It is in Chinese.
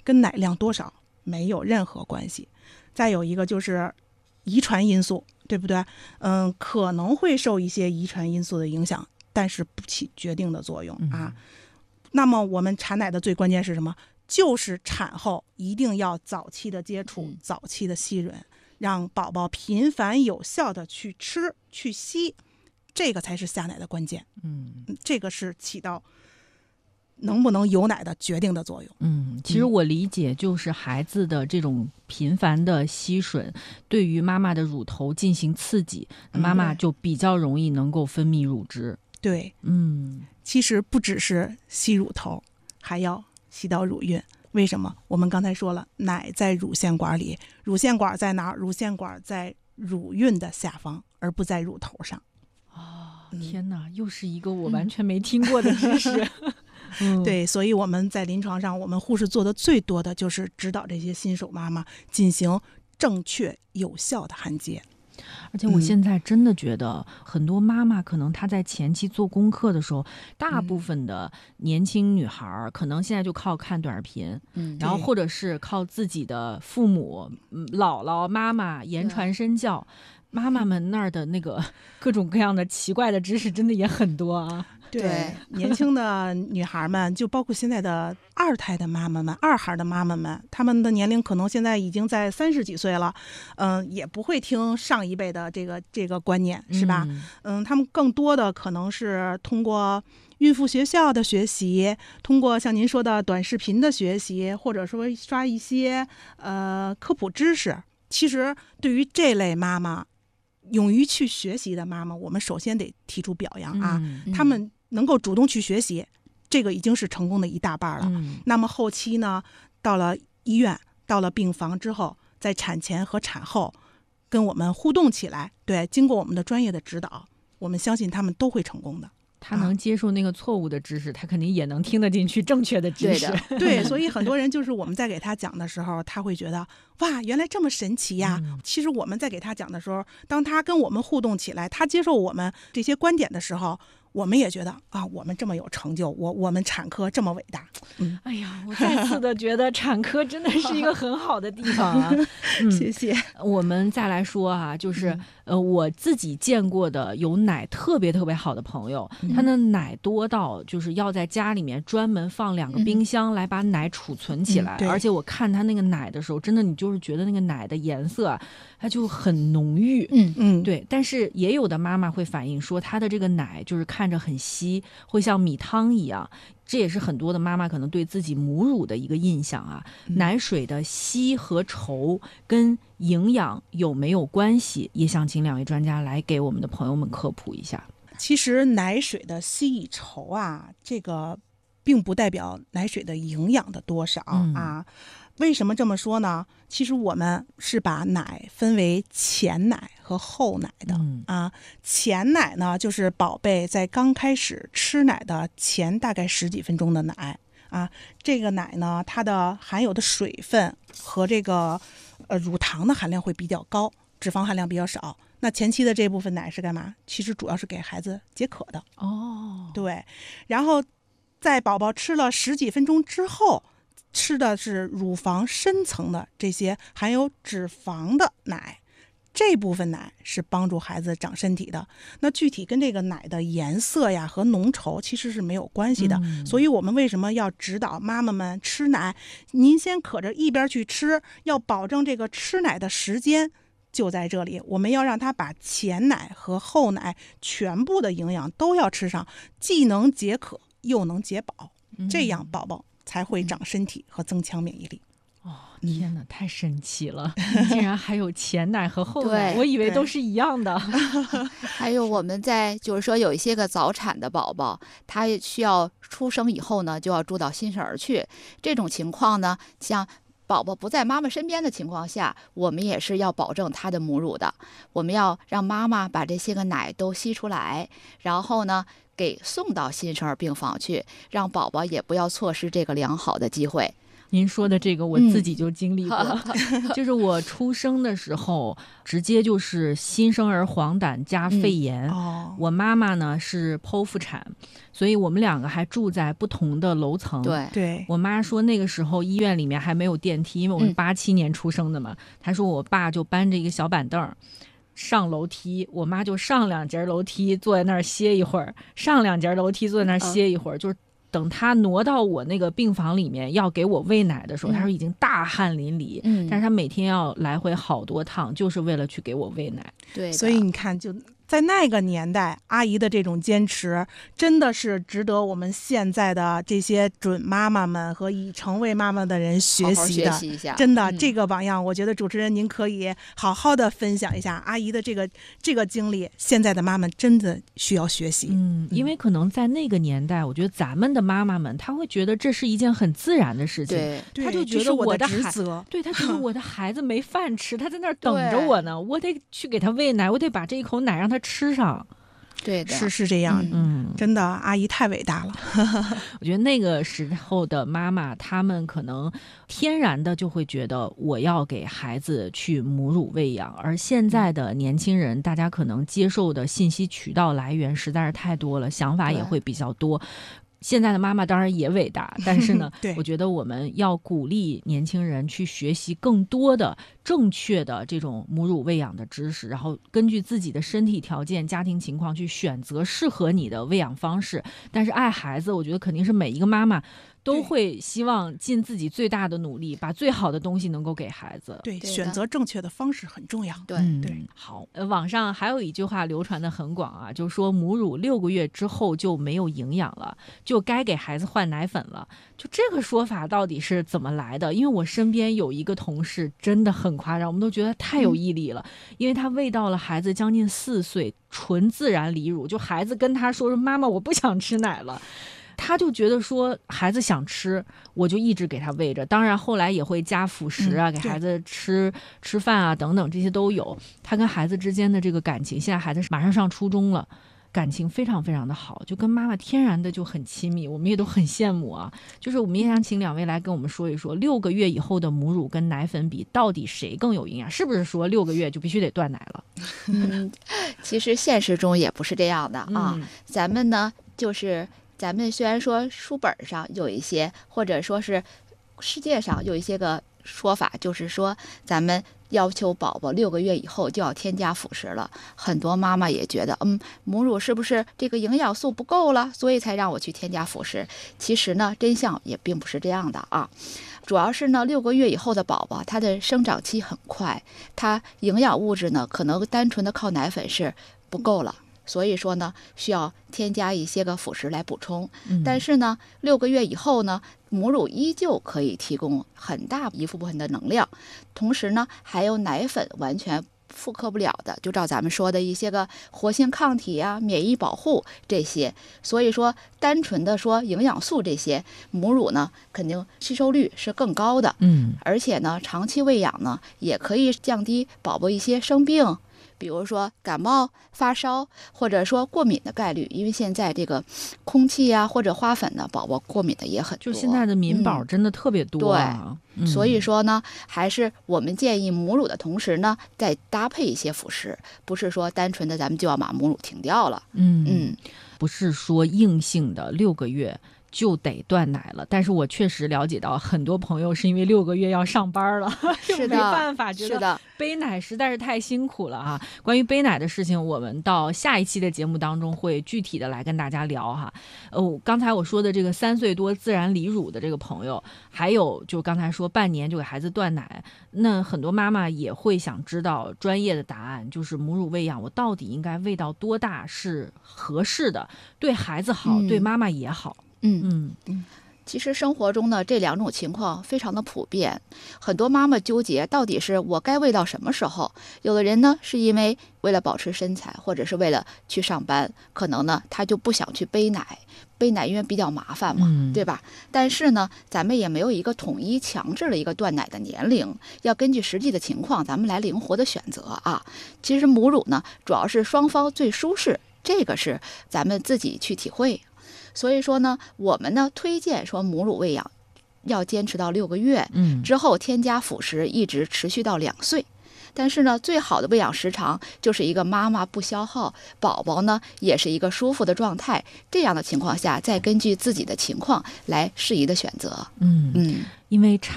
跟奶量多少没有任何关系。再有一个就是遗传因素，对不对？可能会受一些遗传因素的影响，但是不起决定的作用啊。那么我们产奶的最关键是什么？就是产后一定要早期的接触，早期的吸吮，让宝宝频繁有效的去吃去吸，这个才是下奶的关键。这个是起到能不能有奶的决定的作用。 其实我理解就是孩子的这种频繁的吸吮对于妈妈的乳头进行刺激，妈妈就比较容易能够分泌乳汁。 对，其实不只是吸乳头，还要吸到乳晕。为什么？我们刚才说了，奶在乳腺管里，乳腺管在哪儿？乳腺管在乳晕的下方，而不在乳头上。 天哪，又是一个我完全没听过的知识。 对，所以我们在临床上，我们护士做的最多的就是指导这些新手妈妈进行正确有效的焊接。 而且我现在真的觉得很多妈妈可能她在前期做功课的时候，大部分的年轻女孩可能现在就靠看短视频，然后或者是靠自己的父母、姥姥妈妈言传身教。妈妈们那儿的那个各种各样的奇怪的知识真的也很多啊。 对，年轻的女孩们，就包括现在的二胎的妈妈们、二孩的妈妈们，她们的年龄可能现在已经在30几岁了，也不会听上一辈的这个观念，是吧？她们更多的可能是通过孕妇学校的学习，通过像您说的短视频的学习，或者说刷一些科普知识。其实对于这类妈妈，勇于去学习的妈妈，我们首先得提出表扬啊！她们能够主动去学习，这个已经是成功的一大半了。那么后期呢，到了医院，到了病房之后，在产前和产后跟我们互动起来，对，经过我们的专业的指导，我们相信他们都会成功的。 他能接受那个错误的知识，他肯定也能听得进去正确的知识。 对，所以很多人就是我们在给他讲的时候，他会觉得哇，原来这么神奇呀！其实我们在给他讲的时候，当他跟我们互动起来，他接受我们这些观点的时候，我们也觉得啊，我们这么有成就，我们产科这么伟大。 哎呀，我再次的觉得产科真的是一个很好的地方啊。 谢谢。 我们再来说啊，就是我自己见过的有奶特别特别好的朋友，他的奶多到就是要在家里面专门放2个冰箱来把奶储存起来。而且我看他那个奶的时候，真的你就是觉得那个奶的颜色啊，它就很浓郁。对。但是也有的妈妈会反映说，她的这个奶就是看着很稀，会像米汤一样。这也是很多的妈妈可能对自己母乳的一个印象啊。奶水的稀和稠跟营养有没有关系？也想请2位专家来给我们的朋友们科普一下。 其实奶水的稀与稠啊，这个并不代表奶水的营养的多少啊。为什么这么说呢？其实我们是把奶分为前奶和后奶的啊。前奶呢，就是宝贝在刚开始吃奶的前大概10几分钟的奶啊。这个奶呢，它的含有的水分和这个乳糖的含量会比较高，脂肪含量比较少。那前期的这部分奶是干嘛？其实主要是给孩子解渴的。对。然后在宝宝吃了10几分钟之后，吃的是乳房深层的这些含有脂肪的奶，这部分奶是帮助孩子长身体的。那具体跟这个奶的颜色呀和浓稠其实是没有关系的。所以我们为什么要指导妈妈们吃奶？您先可着一边去吃，要保证这个吃奶的时间就在这里。我们要让他把前奶和后奶全部的营养都要吃上，既能解渴又能解饱，这样宝宝才会长身体和增强免疫力。 天哪，太神奇了！竟然还有前奶和后奶，我以为都是一样的。 还有我们就是说有一些个早产的宝宝，他需要出生以后呢，就要住到新生儿去。这种情况呢，像宝宝不在妈妈身边的情况下，我们也是要保证他的母乳的。我们要让妈妈把这些个奶都吸出来，然后呢给送到新生儿病房去，让宝宝也不要错失这个良好的机会您说的这个我自己就经历过，就是我出生的时候直接就是新生儿黄疸加肺炎，我妈妈呢是剖腹产，所以我们两个还住在不同的楼层。 对， 我妈说那个时候医院里面还没有电梯，因为我是87年出生的嘛，她说我爸就搬着一个小板凳上楼梯，我妈就上2节楼梯坐在那儿歇一会儿，上2节楼梯坐在那儿歇一会儿，就是等他挪到我那个病房里面要给我喂奶的时候，他说已经大汗淋漓，但是他每天要来回好多趟，就是为了去给我喂奶。 对， 所以你看，就在那个年代，阿姨的这种坚持真的是值得我们现在的这些准妈妈们和已成为妈妈的人学习的。 好好学习一下， 真的，这个榜样，我觉得主持人您可以好好的分享一下阿姨的这个经历，现在的妈妈真的需要学习。 因为可能在那个年代，我觉得咱们的妈妈们，她会觉得这是一件很自然的事情， 对， 她就觉得我的职责， 对，她觉得我的孩子没饭吃，他在那儿等着我呢，我得去给他喂奶，我得把这一口奶让他吃上。 对的， 是这样，真的，阿姨太伟大了。 我觉得那个时候的妈妈，她们可能天然的就会觉得我要给孩子去母乳喂养，而现在的年轻人，大家可能接受的信息渠道来源实在是太多了，想法也会比较多。现在的妈妈当然也伟大，但是呢我觉得我们要鼓励年轻人去学习更多的正确的这种母乳喂养的知识，然后根据自己的身体条件、家庭情况去选择适合你的喂养方式。但是爱孩子，我觉得肯定是每一个妈妈都会希望尽自己最大的努力，把最好的东西能够给孩子。 对，选择正确的方式很重要。 对， 好，网上还有一句话流传的很广啊，就是说母乳6个月之后就没有营养了，就该给孩子换奶粉了。就这个说法到底是怎么来的？因为我身边有一个同事真的很夸张，我们都觉得太有毅力了，因为他喂到了孩子将近4岁，纯自然离乳，就孩子跟他说妈妈我不想吃奶了，他就觉得说孩子想吃，我就一直给他喂着。当然后来也会加辅食啊，给孩子吃饭啊等等，这些都有。他跟孩子之间的这个感情，现在孩子马上上初中了，感情非常非常的好，就跟妈妈天然的就很亲密，我们也都很羡慕啊。就是我们也想请2位来跟我们说一说，6个月以后的母乳跟奶粉比，到底谁更有营养？是不是说6个月就必须得断奶了？ 其实现实中也不是这样的啊。咱们呢，咱们虽然说书本上有一些，或者说是世界上有一些个说法，就是说咱们要求宝宝6个月以后就要添加辅食了。很多妈妈也觉得，母乳是不是这个营养素不够了，所以才让我去添加辅食？其实呢，真相也并不是这样的啊。主要是呢，6个月以后的宝宝，他的生长期很快，他营养物质呢，可能单纯的靠奶粉是不够了。所以说呢，需要添加一些个辅食来补充。但是呢，6个月以后呢，母乳依旧可以提供很大一部分的能量，同时呢，还有奶粉完全复刻不了的，就照咱们说的一些个活性抗体啊、免疫保护这些。所以说，单纯的说营养素这些，母乳呢肯定吸收率是更高的。而且呢，长期喂养呢，也可以降低宝宝一些生病，比如说感冒、发烧，或者说过敏的概率。因为现在这个空气啊或者花粉呢，宝宝过敏的也很多。 就现在的敏宝真的特别多啊。 所以说呢，还是我们建议母乳的同时呢，再搭配一些辅食，不是说单纯的咱们就要把母乳停掉了。 不是说硬性的6个月就得断奶了。但是我确实了解到很多朋友是因为6个月要上班了， 是的， 没办法，觉得背奶实在是太辛苦了啊。关于背奶的事情，我们到下一期的节目当中会具体的来跟大家聊哈。刚才我说的这个3岁多自然离乳的这个朋友，还有就刚才说半年就给孩子断奶，那很多妈妈也会想知道专业的答案，就是母乳喂养我到底应该喂到多大是合适的，对孩子好，对妈妈也好。 其实生活中呢，这2种情况非常的普遍，很多妈妈纠结到底是我该喂到什么时候。有的人呢是因为为了保持身材，或者是为了去上班，可能呢他就不想去背奶因为比较麻烦嘛，对吧？但是呢，咱们也没有一个统一强制了一个断奶的年龄，要根据实际的情况咱们来灵活的选择啊。其实母乳呢，主要是双方最舒适，这个是咱们自己去体会。所以说呢，我们呢推荐说母乳喂养要坚持到6个月，之后添加辅食，一直持续到2岁。但是呢，最好的喂养时长就是一个妈妈不消耗，宝宝呢也是一个舒服的状态，这样的情况下，再根据自己的情况来适宜的选择。 因为